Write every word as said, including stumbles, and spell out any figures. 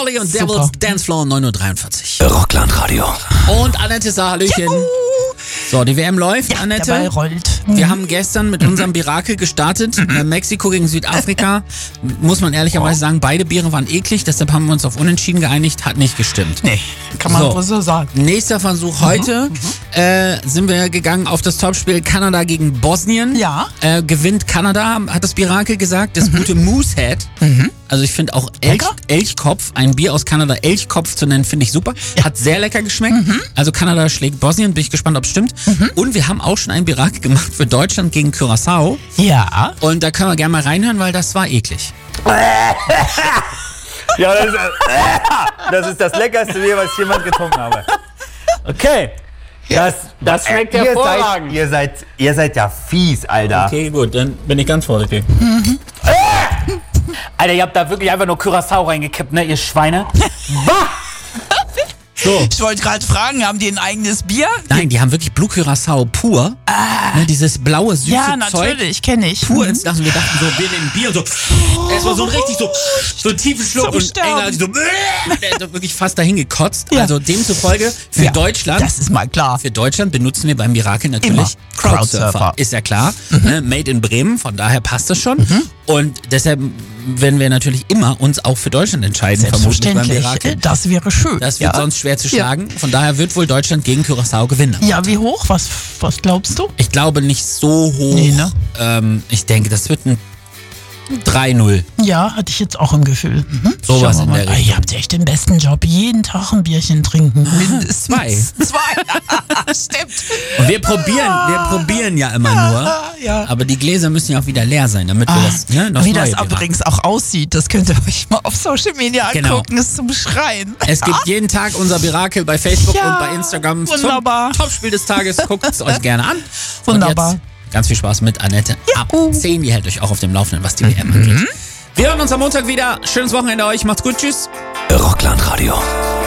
Olli und Devils Dancefloor neun Uhr dreiundvierzig. Rockland Radio. Und Annette sagt Hallöchen. Juhu. So, die W M läuft, Ja, Annette. der Ball rollt. Wir haben gestern mit unserem Mirakel gestartet. Äh, Mexiko gegen Südafrika. Muss man ehrlicherweise sagen, beide Biere waren eklig. Deshalb haben wir uns auf Unentschieden geeinigt. Hat nicht gestimmt. Nee, kann man So. wohl so sagen. Nächster Versuch heute. Äh, sind wir gegangen auf das Topspiel Kanada gegen Bosnien. Ja. Äh, gewinnt Kanada, hat das Mirakel gesagt. Das gute Moosehead. Also ich finde auch Elch, Lecker. Elchkopf, ein Bier aus Kanada, Elchkopf zu nennen, finde ich super. Hat sehr lecker geschmeckt. Also Kanada schlägt Bosnien, bin ich gespannt, ob es stimmt. Und wir haben auch schon ein Mirakel gemacht für Deutschland gegen Curaçao. Ja. Und da können wir gerne mal reinhören, weil das war eklig. Ja, das ist, das ist das leckerste Bier, was ich jemals getrunken habe. Okay. Das, das schmeckt ihr hervorragend. Seid, ihr, seid, ihr seid ja fies, Alter. Okay, gut, dann bin ich ganz vorsichtig. Alter, ihr habt da wirklich einfach nur Curaçao reingekippt, ne, ihr Schweine? Bah! So. Ich wollte gerade fragen, haben die ein eigenes Bier? Nein, die haben wirklich Blue Curaçao pur. Ne, dieses blaue, süße Ja, Zeug. natürlich, kenne ich. Pur ins Glas und wir dachten so, wir nehmen Bier und so. Erstmal so ein richtig so, so einen tiefen Schluck Zum und Sterben. Engel so, der hat wirklich fast dahin gekotzt. Ja. Also demzufolge für Ja, Deutschland. Das ist mal klar. Für Deutschland benutzen wir beim Mirakel natürlich Immer. Crowdsurfer. Crowdsurfer. Ist ja klar. Ne? Made in Bremen, von daher passt das schon. Und deshalb werden wir natürlich immer uns auch für Deutschland entscheiden, vermutlich beim Selbstverständlich. Mirakel. Das wäre schön. Das wird ja. sonst schwer zu Ja. schlagen. Von daher wird wohl Deutschland gegen Curaçao gewinnen. Ja, wie hoch? Was, was glaubst du? Ich glaube nicht so hoch. Nee, ne? ähm, ich denke, das wird ein drei null. Ja, hatte ich jetzt auch im Gefühl. Mhm. Sowas Schauen in wir der mal. Ah, Richtung. ihr habt echt den besten Job. Jeden Tag ein Bierchen trinken. Mindestens. Zwei. Zwei. Stimmt. Und wir probieren, wir probieren ja immer nur. Ja. Aber die Gläser müssen ja auch wieder leer sein, damit wir Ah, das, ne, noch wie neue das Bier übrigens auch aussieht, das könnt ihr euch mal auf Social Media Genau. angucken, ist zum Schreien. Es gibt jeden Tag unser Mirakel bei Facebook Ja, und bei Instagram wunderbar. zum Topspiel des Tages. Guckt es euch gerne an. Wunderbar. Und jetzt ganz viel Spaß mit Annette. Ab zehn, die hält euch auch auf dem Laufenden, was die W M Mhm. angeht. Wir hören uns am Montag wieder. Schönes Wochenende euch. Macht's gut. Tschüss. Rockland Radio.